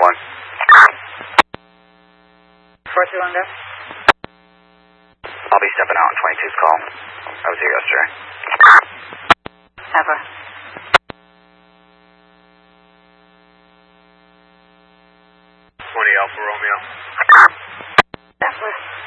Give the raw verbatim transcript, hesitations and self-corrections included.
one. four two one, go. I'll be stepping out on twenty-two's call. I was here yesterday. Ever. twenty Alpha Romeo. Ever.